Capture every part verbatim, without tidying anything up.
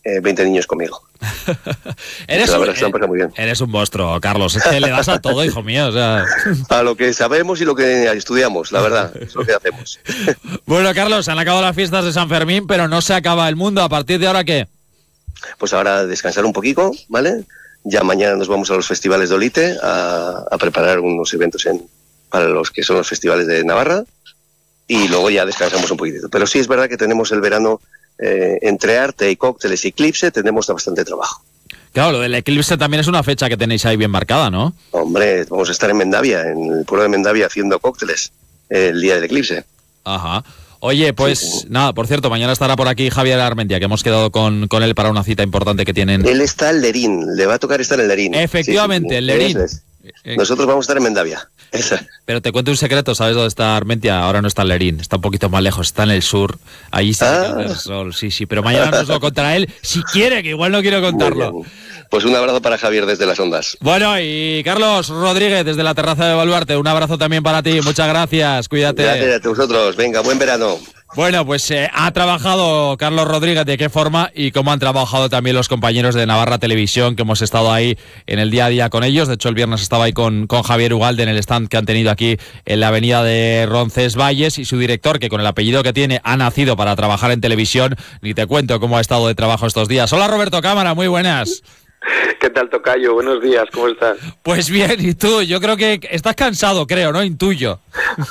eh, veinte niños conmigo. eres, la un, verdad se lo pasa muy bien. Eres un monstruo, Carlos. Es que le das a todo, hijo mío. O sea... A lo que sabemos y lo que estudiamos, la verdad, es lo que hacemos. Bueno, Carlos, se han acabado las fiestas de San Fermín, pero no se acaba el mundo. ¿A partir de ahora qué? Pues ahora descansar un poquito, ¿vale? Ya mañana nos vamos a los festivales de Olite a, a preparar unos eventos en, para los que son los festivales de Navarra y luego ya descansamos un poquitito. Pero sí es verdad que tenemos el verano eh, entre arte y cócteles y eclipse, tenemos bastante trabajo. Claro, lo del eclipse también es una fecha que tenéis ahí bien marcada, ¿no? Hombre, vamos a estar en Mendavia, en el pueblo de Mendavia, haciendo cócteles eh, el día del eclipse. Ajá. Oye, pues sí, sí. nada, por cierto, mañana estará por aquí Javier Armentia, que hemos quedado con, con él para una cita importante que tienen. Él está en Lerín, le va a tocar estar en Lerín. Efectivamente, sí, sí, en Lerín. Es. Nosotros vamos a estar en Mendavia. Esa. Pero te cuento un secreto, ¿sabes dónde está Armentia? Ahora no está en Lerín, está un poquito más lejos, está en el sur. Ahí sí ah. que hace sol, sí, sí, pero mañana nos lo contará él, si quiere, que igual no quiero contarlo. Pues un abrazo para Javier desde las ondas. Bueno, y Carlos Rodríguez desde la terraza de Baluarte, un abrazo también para ti, muchas gracias, cuídate. Gracias a vosotros, venga, buen verano. Bueno, pues eh, ha trabajado Carlos Rodríguez, de qué forma y cómo han trabajado también los compañeros de Navarra Televisión, que hemos estado ahí en el día a día con ellos. De hecho, el viernes estaba ahí con, con Javier Ugalde en el stand que han tenido aquí en la avenida de Roncesvalles, y su director, que con el apellido que tiene ha nacido para trabajar en televisión. Ni te cuento cómo ha estado de trabajo estos días. Hola, Roberto Cámara, muy buenas. ¿Qué tal, tocayo? Buenos días, ¿cómo estás? Pues bien, ¿y tú? Yo creo que estás cansado, creo, ¿no? Intuyo.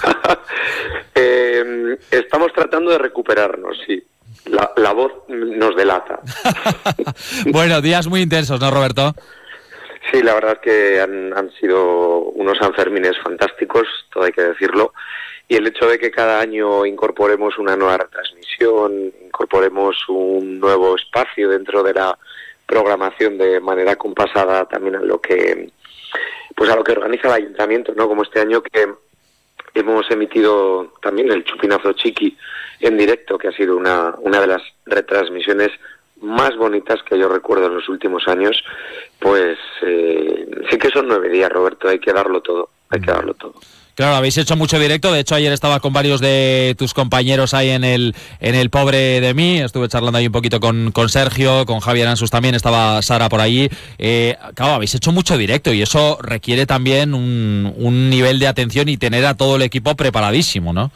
eh, estamos tratando de recuperarnos, sí. La, la voz nos delata. Bueno, días muy intensos, ¿no, Roberto? Sí, la verdad es que han, han sido unos Sanfermines fantásticos, todo hay que decirlo. Y el hecho de que cada año incorporemos una nueva retransmisión, incorporemos un nuevo espacio dentro de la programación de manera compasada también a lo que pues a lo que organiza el ayuntamiento, ¿no? Como este año que hemos emitido también el Chupinazo Chiqui en directo, que ha sido una una de las retransmisiones más bonitas que yo recuerdo en los últimos años. Pues eh, sí que son nueve días, Roberto, hay que darlo todo, hay que darlo todo. Claro, habéis hecho mucho directo. De hecho, ayer estaba con varios de tus compañeros ahí en el en el Pobre de mí. Estuve charlando ahí un poquito con, con Sergio, con Javier Ansus también, estaba Sara por allí. Eh, claro, habéis hecho mucho directo y eso requiere también un, un nivel de atención y tener a todo el equipo preparadísimo, ¿no?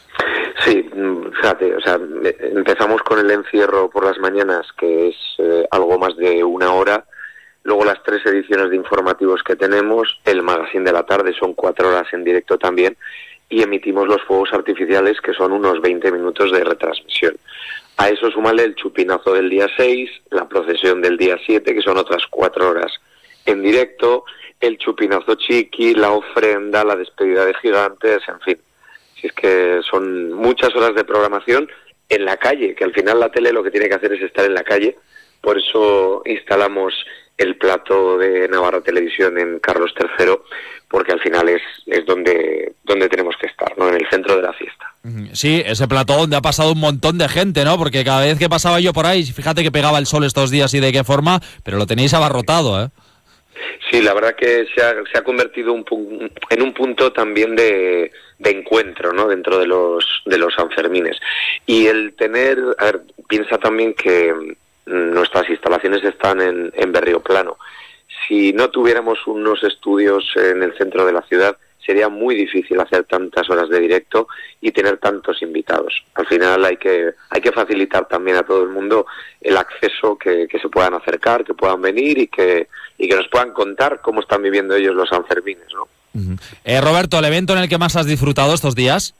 Sí, fíjate, o sea, empezamos con el encierro por las mañanas, que es eh, algo más de una hora. Luego las tres ediciones de informativos que tenemos, el magazine de la tarde son cuatro horas en directo también, y emitimos los fuegos artificiales, que son unos veinte minutos de retransmisión. A eso súmale el chupinazo del día seis, la procesión del día siete, que son otras cuatro horas en directo, el chupinazo chiqui, la ofrenda, la despedida de gigantes, en fin. Si es que son muchas horas de programación en la calle, que al final la tele lo que tiene que hacer es estar en la calle. Por eso instalamos el plató de Navarra Televisión en Carlos tercero, porque al final es, es donde, donde tenemos que estar, ¿no? En el centro de la fiesta. Sí, ese plató donde ha pasado un montón de gente, ¿no? Porque cada vez que pasaba yo por ahí, fíjate que pegaba el sol estos días y de qué forma, pero lo tenéis abarrotado, ¿eh? Sí, la verdad que se ha, se ha convertido un pu- en un punto también de, de encuentro, ¿no? Dentro de los, de los Sanfermines. Y el tener, a ver, piensa también que nuestras instalaciones están en, en Berrioplano. Si no tuviéramos unos estudios en el centro de la ciudad, sería muy difícil hacer tantas horas de directo y tener tantos invitados. Al final hay que hay que facilitar también a todo el mundo el acceso, que, que se puedan acercar, que puedan venir y que y que nos puedan contar cómo están viviendo ellos los Sanfermines, ¿no? Uh-huh. Eh, Roberto, ¿el evento en el que más has disfrutado estos días?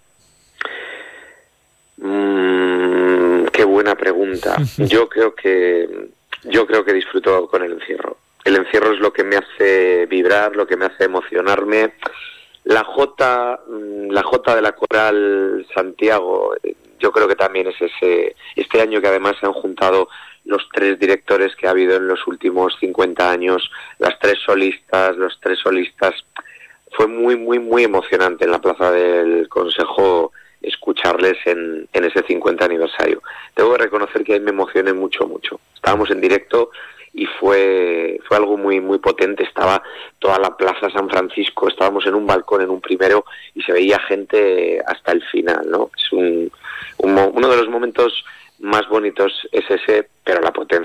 Mm, qué buena pregunta. Yo creo que yo creo que disfruto con el encierro. El encierro es lo que me hace vibrar, lo que me hace emocionarme. La Jota, la Jota de la Coral Santiago, yo creo que también es ese, este año que además se han juntado los tres directores que ha habido en los últimos cincuenta años, las tres solistas, los tres solistas. Fue muy, muy, muy emocionante en la Plaza del Consejo escucharles en, en ese cincuenta aniversario. Tengo que reconocer que ahí me emocioné mucho, mucho. Estábamos en directo y fue fue algo muy muy potente. Estaba toda la Plaza San Francisco, estábamos en un balcón en un primero y se veía gente hasta el final, ¿no? Es un, un uno de los momentos más bonitos es ese, pero la potencia